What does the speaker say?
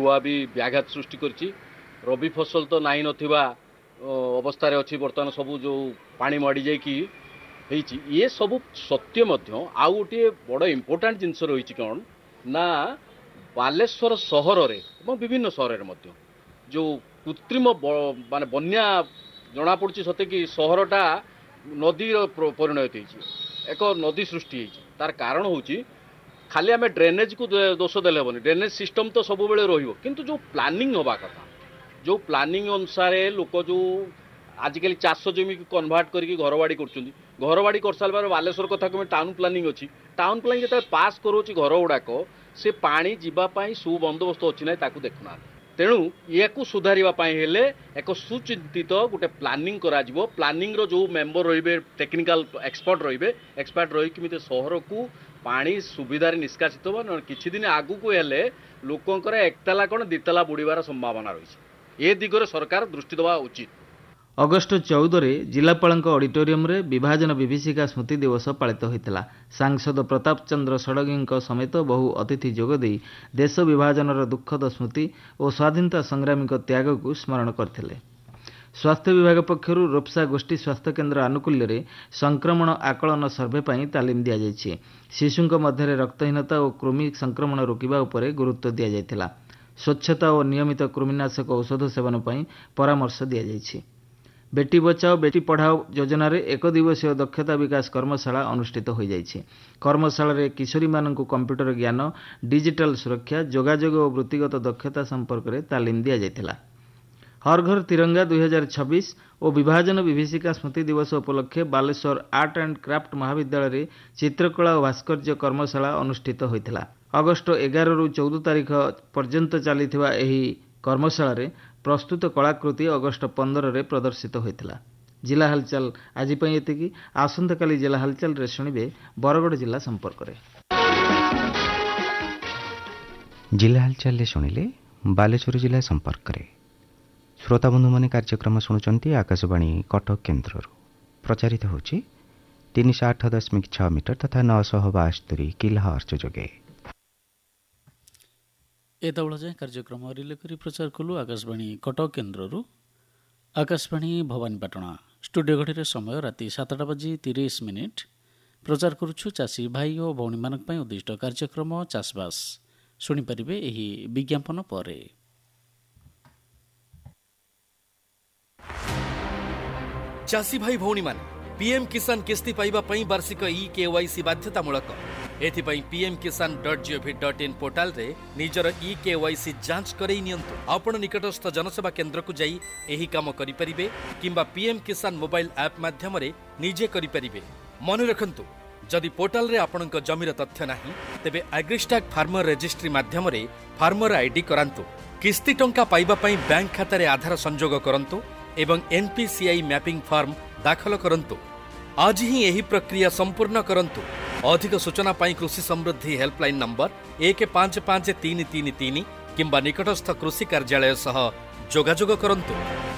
हुआ भी व्याघात सृष्टि करछि। रबी फसल तो नाई नथिबा अवस्था रे अछि वर्तमान सब जो पानी मड़ी जाय कि हेछि ये सब सत्य मध्य आ गोटे बड़ इम्पोर्टाट जिनस रही कौन ना बालेश्वर सहर रे एवं विभिन्न सहर रे मध्य जो कृत्रिम माने बन्या जना पड़छि सते कि सहरटा नदी परिणत होइछि एक नदी सृष्टि होइछि। तार कारण होछि खाली आम ड्रेनेज को दोष देले हेबनी। ड्रेनेज सिस्टम तो सब बेले रहिबो किंतु जो प्लानिंग होबा कथा जो प्लानिंग अनुसार लोक जो आजिकल चाष जमी कन्वर्ट करके घरबाड़ी कर घरबाड़ी कर साल बालेश्वर कथा कमें टाउन प्लानिंग अच्छी टाउन प्लानिंग जो पास करोची घर गुड़ाक से पानी जीवाई सुबंदोबस्त अच्छी ना देखुना। तेणु या सुधारवाई एक सुचिंतित गोटे प्लानिंग करा प्लानिंग रो जो मेंबर रे टेक्निकल एक्सपर्ट रे एक्सपर्ट रही केमी सहर को पानी सुविधार निष्कासित हो किछि दिन आगु को हेले लोकंकर एकताला कौन दिताला बुड़ीबार संभावना रही ए दिगरे सरकार दृष्टि देवा उचित। अगस्ट 14 जिलापाल ऑडिटोरियम रे विभाजन विभीषिका स्मृति दिवस पालित होता। सांसद प्रताप चंद्र षडंगी समेत बहु अतिथि जोगदे देश विभाजनर दुखद स्मृति और स्वाधीनता संग्रामी त्याग को स्मरण करते। स्वास्थ्य विभाग पक्षर रोपसा गोष्ठी स्वास्थ्य केन्द्र आनुकूल्य रे संक्रमण आकलन सर्वे पर तालीम दि जाइछि। शिशुंक मध्य रक्तहीनता और कृमि संक्रमण रोकवा उपरे गुरुत्व दि जाइथिला। स्वच्छता और नियमित कृमिनाशक औषध सेवन पर परामर्श दि जाइछि। बेटी बचाओ बेटी पढ़ाओ योजना रे एक दिवसीय दक्षता विकास कर्मशाला अनुष्ठित हो जाइछि। कर्मशाला रे किशोरी माननकु कंप्यूटर ज्ञान डिजिटल सुरक्षा जोगाजोग और वृत्तिगत दक्षता संपर्क में तालीम दि जाइथिला। हर घर तिरंगा 2026 और विभाजन विभीषिका स्मृति दिवस उपलक्षे बालेश्वर आर्ट एंड क्राफ्ट महाविद्यालय रे चित्रकला और भास्कर्य कर्मशाला अनुष्ठित होइथिला। अगस्ट 11 रु 14 तारिख पर्यंत चलीथिबा एही कर्मशाला रे प्रस्तुत कलाकृति अगस्ट 15 रे प्रदर्शित होइथिला। जिला हालचाल आज एतिकी। आसंता काली जिला हालचाल रे शुणिबे बरगड़ जिला संपर्क रे। जिला हालचाल रे शुणिले बालेश्वर जिला संपर्क रे। श्रोता बंधु माने कार्यक्रम शुणुचंती आकाशवाणी कटक केन्द्र प्रचारित होछि 308.6 मीटर तथा 972 किलोहर्ट्ज जोगे। एतबेला जाए कार्यक्रम रिले करी प्रचार कलु आकाशवाणी कटक केन्द्र आकाशवाणी भवानीपाटना स्टूडियो घड़ी समय राति 7:30 प्रचार करुछु चाषी भाई और भौणी मानक पई उद्दिष्ट कार्यक्रम चाषबास शुणिपारे एही विज्ञापन परे। चाषी भाई भौणी माने पीएम किसान किस्ती पाइबा पई वार्षिक ई-केवाईसी बाध्यतामूलक एथिपाई pmkisan.gov.in पोर्टाल रे निजर ई-केवाईसी जांच करई नियंतु। आपण निकटस्थ जनसेवा केंद्र को जाई एही काम करि परिबे किंबा पीएम किसान मोबाइल ऐप माध्यम रे निजे करि परिबे। मन रखंतु जदि पोर्टाल रे आपणक जमीर तथ्य नाही तेबे एग्रीस्टैक फार्मर रजिस्ट्री माध्यम रे फार्मर आईडी करांतु। किस्ती टंका पाइबा पई बैंक खाता रे आधार संजोग करंतु एवं एनपीसीआई मैपिंग फॉर्म दाखल करंतु। आज ही यही प्रक्रिया संपूर्ण करंतु। अधिक सूचना पाई कृषि समृद्धि हेल्पलाइन नंबर 155333 किंबा निकटस्थ कृषि कार्यालय सह जोगाजोग करंतु।